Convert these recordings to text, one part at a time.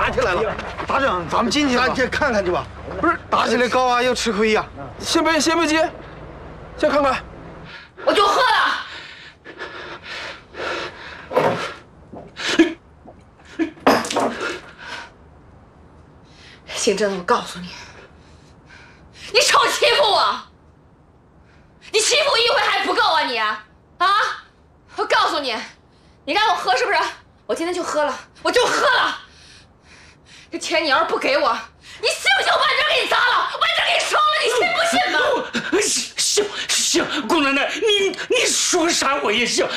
打起来了。 大正，咱们进去吧， 咱去看看去吧。 不是打起来搞啊，又吃亏呀。 先别急，先看看。 我就喝了。姓郑的，我告诉你，你臭欺负我！你欺负我一回还不够啊你啊！我告诉你，你让我喝是不是？我今天就喝了，我就喝了。这钱你要是不给我，你信不信我把你这给你砸了，把这给你烧了？你信不信吧？ 行，姑奶奶，你说啥我也行。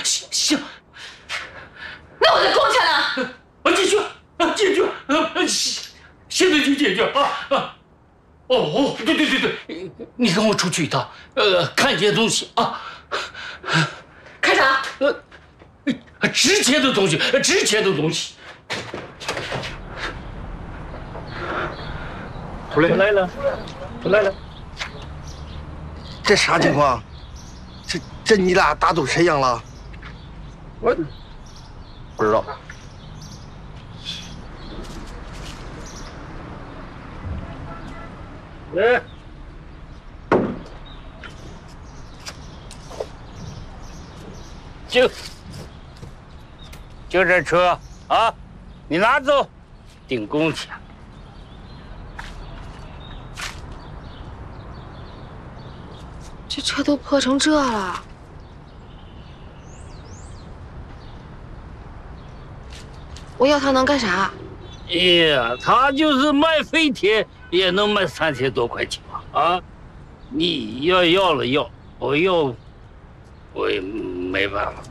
那我的工钱呢？ 解决，现在就解决啊！哦，对，你跟我出去一趟，看一些东西啊。 看啥？ 值钱的东西。 出来了。 这啥情况？这你俩打赌谁赢了？ 我不知道。 来，就这车啊，你拿走，顶工钱。 这车都破成这了，我要它能干啥？ 呀，他就是卖废铁也能卖3000多块钱啊！你要了要，不要我也没办法。